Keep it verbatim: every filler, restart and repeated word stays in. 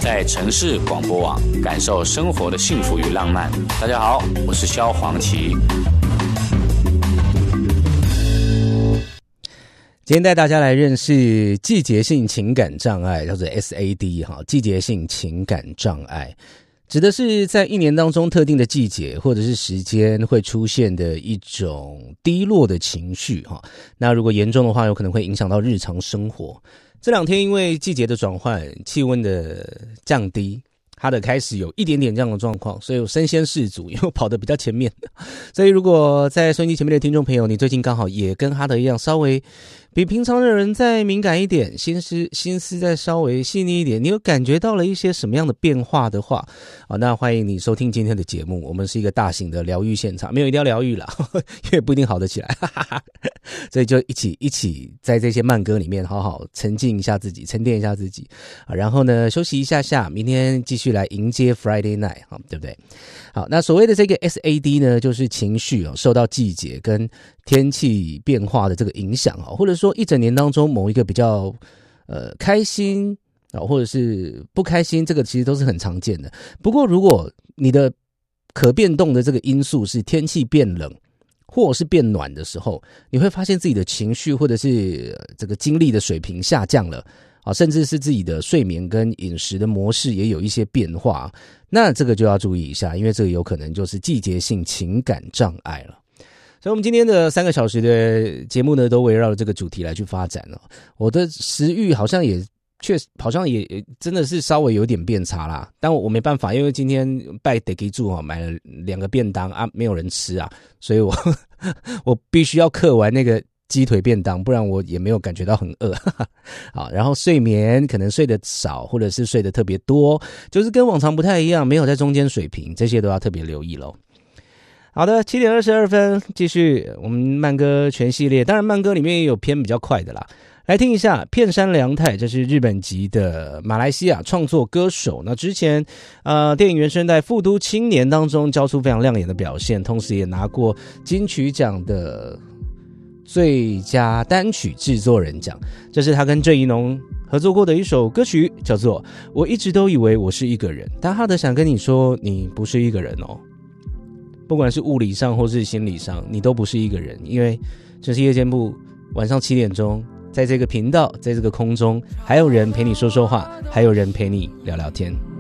在城市广播网感受生活的幸福与浪漫。大家好，我是萧煌奇。 今天带大家来认识季节性情感障碍，叫做 S A D 哈，季节性情感障碍指的是在一年当中特定的季节或者是时间会出现的一种低落的情绪哈。那如果严重的话，有可能会影响到日常生活。这两天因为季节的转换，气温的降低，它的开始有一点点这样的状况，所以我身先士卒，因为我跑得比较前面。所以如果在收音机前面的听众朋友，你最近刚好也跟哈德一样，稍微比平常的人再敏感一点，心思心思再稍微细腻一点，你有感觉到了一些什么样的变化的话，啊，那欢迎你收听今天的节目。我们是一个大型的疗愈现场，没有一定要疗愈啦，因为不一定好得起来，哈哈哈。所以就一起一起在这些慢歌里面好好沉浸一下自己，沉淀一下自己，啊，然后呢休息一下下，明天继续来迎接 Friday night， 好，对不对？好，那所谓的这个 S A D 呢，就是情绪哦，受到季节跟天气变化的这个影响啊，或者说一整年当中某一个比较呃开心啊，或者是不开心，这个其实都是很常见的。不过如果你的可变动的这个因素是天气变冷或者是变暖的时候，你会发现自己的情绪或者是这个精力的水平下降了啊，甚至是自己的睡眠跟饮食的模式也有一些变化，那这个就要注意一下，因为这个有可能就是季节性情感障碍了。所以我们今天的三个小时的节目呢，都围绕着这个主题来去发展了。我的食欲好像也确实好像也真的是稍微有点变差啦，但我没办法，因为今天拜得给住啊，买了两个便当啊，没有人吃啊，所以我我必须要嗑完那个鸡腿便当，不然我也没有感觉到很饿。好，然后睡眠可能睡得少，或者是睡得特别多，就是跟往常不太一样，没有在中间水平，这些都要特别留意咯。好的，七点二十二分，继续我们慢歌全系列，当然慢歌里面也有偏比较快的啦。来听一下片山凉太，这是日本籍的马来西亚创作歌手。那之前呃电影原声带《富都青年》当中交出非常亮眼的表现，同时也拿过金曲奖的最佳单曲制作人奖。这是他跟郑宜农合作过的一首歌曲，叫做《我一直都以为我是一个人》，但哈德想跟你说，你不是一个人哦。不管是物理上或是心理上，你都不是一个人，因为这是夜间部晚上七点钟，在这个频道，在这个空中，还有人陪你说说话，还有人陪你聊聊天。